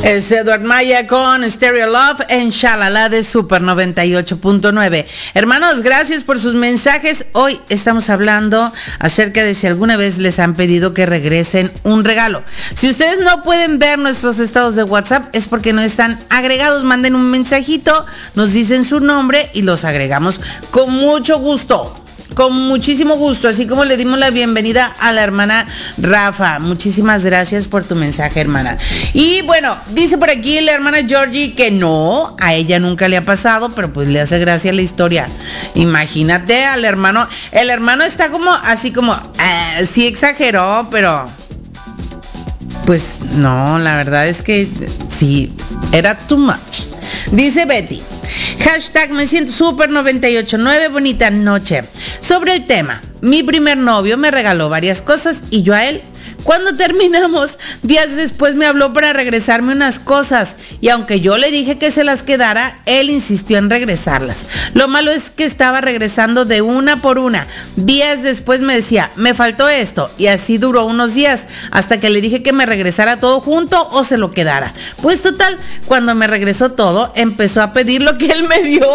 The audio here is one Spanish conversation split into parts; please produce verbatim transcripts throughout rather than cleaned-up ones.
Es Edward Maya con Stereo Love en Shalala de Super noventa y ocho punto nueve. Hermanos, gracias por sus mensajes. Hoy estamos hablando acerca de si alguna vez les han pedido que regresen un regalo. Si ustedes no pueden ver nuestros estados de WhatsApp es porque no están agregados. Manden un mensajito, nos dicen su nombre y los agregamos con mucho gusto. Con muchísimo gusto, así como le dimos la bienvenida a la hermana Rafa. Muchísimas gracias por tu mensaje, hermana. Y bueno, dice por aquí la hermana Georgie que no, a ella nunca le ha pasado, pero pues le hace gracia la historia. Imagínate al hermano, el hermano está como, así como, eh, sí exageró, pero pues no, la verdad es que sí, era too much. Dice Betty, hashtag me siento super noventa y ocho punto nueve, bonita noche. Sobre el tema, mi primer novio me regaló varias cosas y yo a él. Cuando terminamos, días después me habló para regresarme unas cosas y aunque yo le dije que se las quedara, él insistió en regresarlas. Lo malo es que estaba regresando de una por una. Días después me decía, me faltó esto, y así duró unos días hasta que le dije que me regresara todo junto o se lo quedara. Pues total, cuando me regresó todo, empezó a pedir lo que él me dio.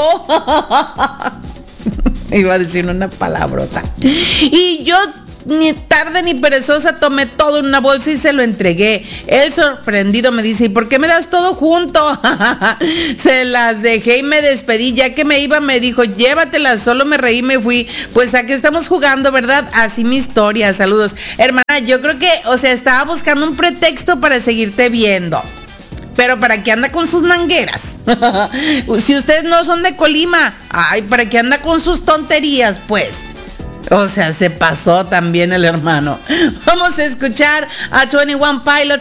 Iba a decir una palabrota. Y yo, ni tarde ni perezosa, tomé todo en una bolsa y se lo entregué. Él sorprendido me dice, ¿y por qué me das todo junto? Se las dejé y me despedí. Ya que me iba me dijo, llévatelas. Solo me reí y me fui. Pues aquí estamos jugando, ¿verdad? Así mi historia. Saludos. Hermana, yo creo que, o sea, estaba buscando un pretexto para seguirte viendo. Pero ¿para qué anda con sus mangueras? Si ustedes no son de Colima, ay, ¿para qué anda con sus tonterías, pues? O sea, se pasó también el hermano. Vamos a escuchar a veintiuno Pilots.